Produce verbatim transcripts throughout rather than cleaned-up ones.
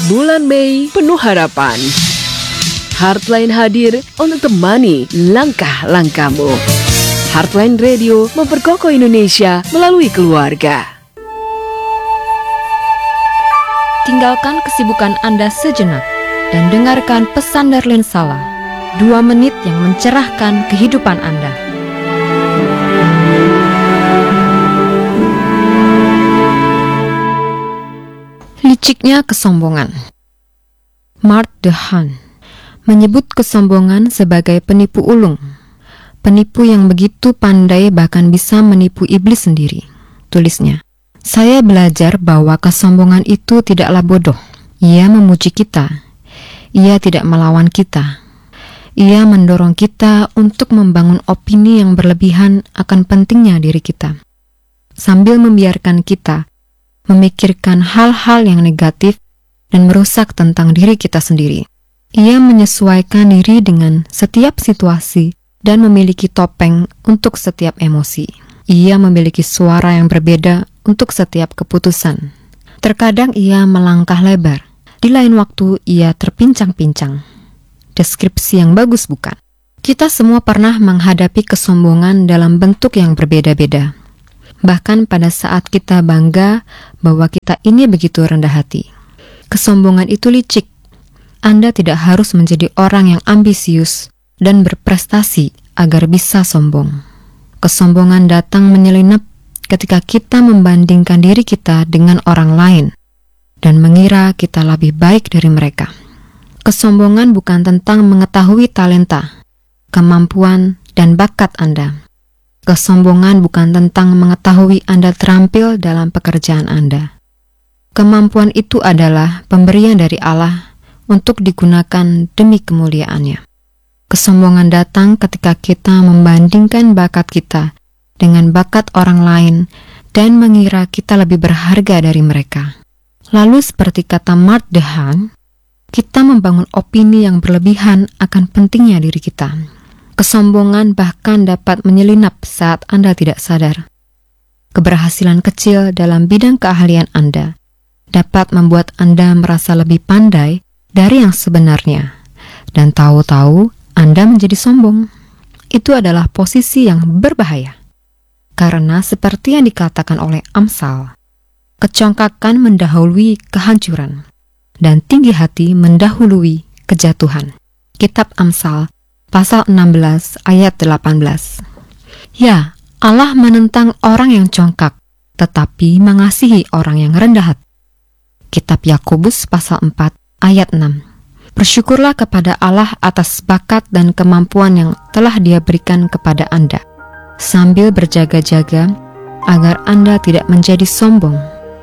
Bulan Mei penuh harapan. Heartline hadir untuk temani langkah-langkahmu. Heartline Radio memperkokoh Indonesia melalui keluarga. Tinggalkan kesibukan Anda sejenak dan dengarkan pesan Darlene Sala. Dua menit yang mencerahkan kehidupan Anda. Liciknya kesombongan. Mark Dehaan menyebut kesombongan sebagai penipu ulung. Penipu yang begitu pandai bahkan bisa menipu iblis sendiri. Tulisnya, saya belajar bahwa kesombongan itu tidaklah bodoh. Ia memuji kita. Ia tidak melawan kita. Ia mendorong kita untuk membangun opini yang berlebihan akan pentingnya diri kita, sambil membiarkan kita memikirkan hal-hal yang negatif dan merusak tentang diri kita sendiri. Ia menyesuaikan diri dengan setiap situasi dan memiliki topeng untuk setiap emosi. Ia memiliki suara yang berbeda untuk setiap keputusan. Terkadang ia melangkah lebar, di lain waktu ia terpincang-pincang. Deskripsi yang bagus bukan? Kita semua pernah menghadapi kesombongan dalam bentuk yang berbeda-beda. Bahkan pada saat kita bangga bahwa kita ini begitu rendah hati. Kesombongan itu licik. Anda tidak harus menjadi orang yang ambisius dan berprestasi agar bisa sombong. Kesombongan datang menyelinap ketika kita membandingkan diri kita dengan orang lain dan mengira kita lebih baik dari mereka. Kesombongan bukan tentang mengetahui talenta, kemampuan, dan bakat Anda. Kesombongan bukan tentang mengetahui Anda terampil dalam pekerjaan Anda. Kemampuan itu adalah pemberian dari Allah untuk digunakan demi kemuliaannya. Kesombongan datang ketika kita membandingkan bakat kita dengan bakat orang lain dan mengira kita lebih berharga dari mereka. Lalu seperti kata Mark Dehaan, kita membangun opini yang berlebihan akan pentingnya diri kita. Kesombongan bahkan dapat menyelinap saat Anda tidak sadar. Keberhasilan kecil dalam bidang keahlian Anda dapat membuat Anda merasa lebih pandai dari yang sebenarnya, dan tahu-tahu Anda menjadi sombong. Itu adalah posisi yang berbahaya. Karena seperti yang dikatakan oleh Amsal, kecongkakan mendahului kehancuran, dan tinggi hati mendahului kejatuhan. Kitab Amsal, pasal enam belas ayat delapan belas. Ya, Allah menentang orang yang congkak, tetapi mengasihi orang yang rendah hati. Kitab Yakobus pasal empat ayat enam. Bersyukurlah kepada Allah atas bakat dan kemampuan yang telah Dia berikan kepada Anda, sambil berjaga-jaga agar Anda tidak menjadi sombong.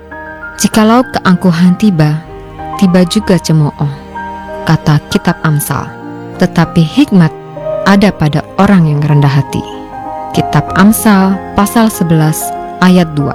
Jikalau keangkuhan tiba, tiba juga cemooh, kata kitab Amsal. Tetapi hikmat ada pada orang yang rendah hati. Kitab Amsal pasal sebelas ayat dua.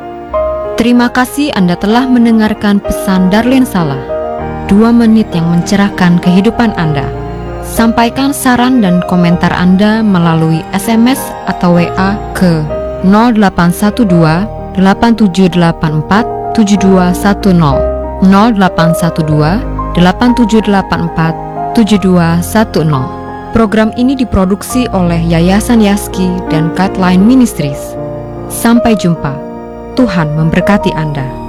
Terima kasih Anda telah mendengarkan pesan Darlene Sala. Dua menit yang mencerahkan kehidupan Anda. Sampaikan saran dan komentar Anda melalui S M S atau W A ke nol delapan satu dua delapan tujuh delapan empat tujuh dua satu nol nol delapan satu dua delapan tujuh delapan empat tujuh dua satu nol. Program ini diproduksi oleh Yayasan Yaski dan Guideline Ministries. Sampai jumpa. Tuhan memberkati Anda.